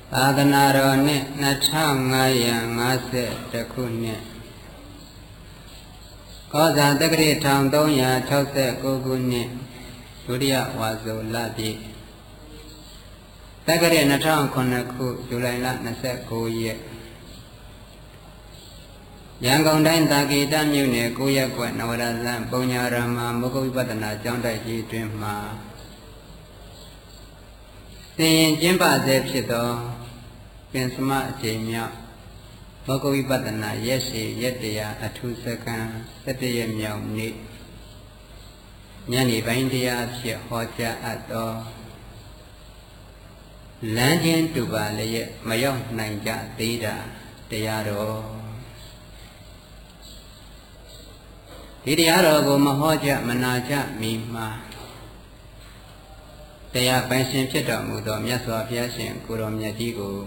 သာသနာတော်နှစ်2550ခုနှစ်ကောဇာတက္ကရာ1369ခုနှစ်ဒုတိယဝါဆိုလပြည့်တက္ကရာ2009ခုဇူလိုင်လ29ရက်ရန်ကုန်တိုင်းသာကေတမြို့နယ်9ရပ်ကွက်နဝရဇန်ပုံညာရမမုဂုဝိပဿနာကျောင်းတိုက်ကြီးတွင်မှာသင်ရင်ကျင်းပဆဲဖြစ်သောပင်စမအချိန်မြောက်မဂ္ဂဝိပဿနာရက်ရှည်ရက်တရားအထူးစကံ17ရက်မြောက်နေ့ညနေပိုင်းတရားဖြစ်ဟောကြားအပ်သောလမ်းချင်းတူပါလျက်မရောက်နိုင်ကြသေးတာတရားတော်ဒီတရားတော်ကိုမဟောကြမနာကြမီမှာတရားပိုင်ရှင်ဖြစ်တော်မူသောမြတ်စွာဘုရားရှင်ကိုရောမြတ်ကြီးကို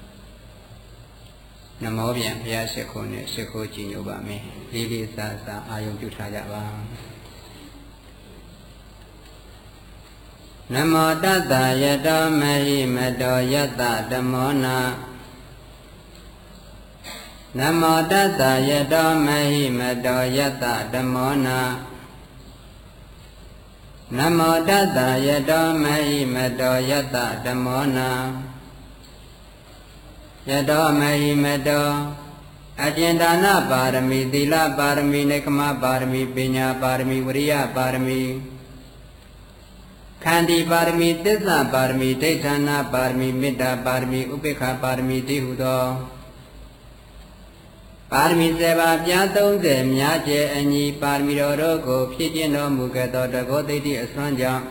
နမောပြန်ဘုရားရှိခိုးနဲ့ရှိခိုးကြည်ညိုပါမယ်လေးလေးစားစားအာယုံပြုထားကြပါနမောတတ္တယတောမဟိမတောယတ္တဓမ္မောနာနမောတတ္တယတောမဟိမတောယတ္တဓမ္မောနာနမောတတ္တယတောမဟိမတောယတ္တဓမ္မောနာယတောမဟိမတောအကျဉ်ဒါနပါရမီသီလပါရမီနေကမပါရမီပညာပါရမီဝရိယပါရမီခန္တီပါရမီသစ္စာပါရမီဒိဋ္ဌာနာပါရမီမေတ္တာပါရမီဥပေက္ခပါရမီတိဟုသောပါရမီ7ပါးပြား30များကျဲအညီပါရမီတော်တို့ကိုဖြည့်ကျင့်တော်မူခဲ့သောတကောသိတိအစွမ်းကြောင့်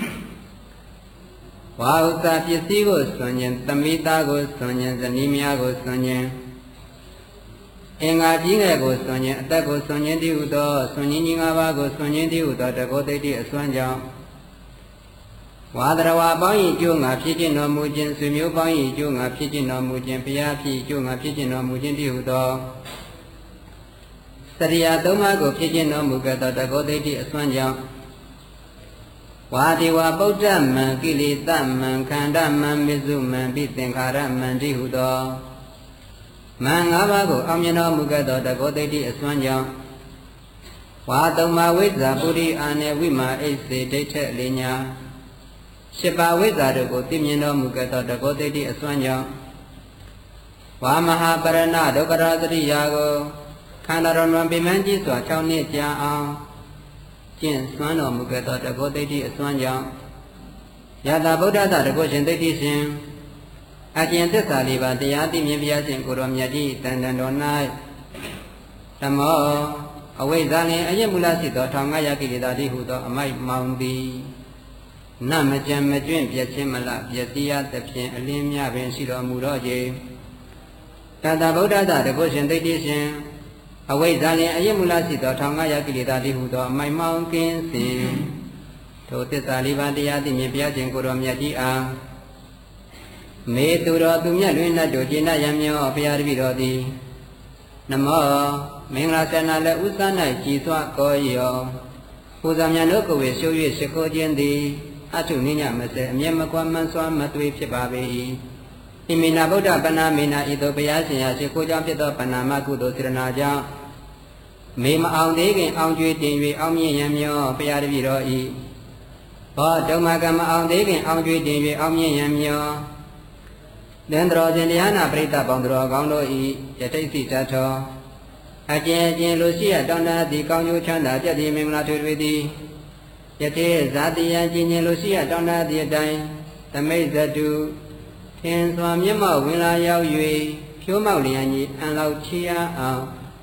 ဝါဥစ္စာပစ္စည်းကိုစွန့်ခြင်းသမိသားကိုစွန့်ခြင်းဇနီးများကိုစွန့်ခြင်းအင်္ဂါကြီးငယ်ကိုစွန့်ခြင်းအသက်ကိုစွန့်ခြင်းတည်းဟုသောစွန့်ခြင်းကြီး5ပါးကိုစွန့်ခြင်းတည်းဟုသောတကောသိတိအစွမ်းကြောင့်ဝါဒရဝါပေါင်း၏ကျိုးငါဖြစ်ခြင်းတော်မူခြင်းဆွေမျိုးပေါင်း၏ကျိုးငါဖြစ်ခြင်းတော်မူခြင်းဘုရားဖြစ်ကျိုးငါဖြစ်ခြင်းတော်မူခြင်းတည်းဟုသောစရိယာ3ပါးကိုဖြစ်ခြင်းတော်မူခဲ့သောတကောသိတိအစွမ်းကြောင့်ဝါဒီဝဗုဒ္ဓမံကိလေသမံခန္ဓာမံမစ္စုမံပိသင်္ခါရမံတိဟုသောမံ5ပါးကိုအောင်မြင်တော်မူခဲ့သောတကောသိတိအစွမ်းကြောင့်ဝါ3ပါးဝိဇ္ဇာပုရိအာနေဝိမာအိစေဒိဋ္ဌအလင်းညာ7ပါးဝိဇ္ဇာတို့ကိုသိမြင်တော်မူခဲ့သောတကောသိတိအစွမ်းကြောင့်ဝါမဟာပရဏဒုက္ခရာသရိယာကိုခန္ဓာတော်ပင်မကြီးစွာ6နှစ်ကြာအောင်ကျင့်စွမ်းတော်မူခဲ့သောတကောသိတိအစွမ်းကြောင့်ယတာဗုဒ္ဓသာတကောရှင်သိတိရှင်အကျင့်သစ္စာ၄ပါးတရားသိမြင်ဘုရားရှင်ကိုရောမြတ်ကြီးတန်တန်တော်၌ဓမ္မောအဝိဇ္ဇာနှင့်အယက်မူလရှိသော1500ကိလေသာတိဟုသောအမိုက်မောင်သည်နမကြံမကျွင့်ပြည့်ချင်းမလပြည့်စည်ရသဖြင့်အလင်းများပင်ရှိတော်မူတော့ခြင်းတတဗုဒ္ဓသာတကောရှင်သိတိရှင်အဝိဇ္ဇာနှင့်အယက်မူလရှိသော1500ကိလေသာတိဟုသောအမိုက်မောင်ကင်းစင်ထိုသစ္စာ၄ပါးတရားသိမြင်ဘုရားရှင်ကိုရောမြတ်ကြီးအားမေသူတော်သူမြတ်လွင်တ်တို့ကျင့်တတ်ရမည်ဘုရားတပည့်တော်သည်နမောမင်္ဂလာဆန္ဒလည်းဥစ္စာ၌ကြည်စွာကောရောပူဇာမြတ်တို့ကိုယ်ဝေရှု၍ရှိခိုးခြင်းသည်အထုနိညမစေအမျက်မကွာမှန်စွာမသွေဖြစ်ပါပေ၏ဣမိနာဗုဒ္ဓပဏ္ဏမေနာဤသို့ဘုရားရှင်ရာရှိခိုးကြောင့်ဖြစ်သောပဏ္ဏမကုသိုလ်စေတနာကြောင့်မေမအောင်သေးခင်အောင်ကျွေးတင်၍အောင်မြင့်ရန်မျောဘုရားတပည့်တော်ဤဘောဓမ္မကမအောင်သေးခင်အောင်ကျွေးတင်၍အောင်မြင့်ရန်မျောသင်္တော်ရှင်တရားနာပရိသတ်ပေါင်းတော်ကောင်းတို့ဤယတိသိတတ်သောအကျဉ်ကျဉ်လိုရှိရတောင်းတသည်ကောင်းကျိုးချမ်းသာပြည့်တည်မင်္ဂလာထွေထွေသည်ယတိဇာတိယကျဉ်ကျဉ်လိုရှိရတောင်းတသည်အတိုင်းသမိတ်ဇတုထင်စွာမျက်မှောက်ဝင်လာရောက်၍ဖြိုးမောက်လျံကြီးအန်လောက်ချီရအောင်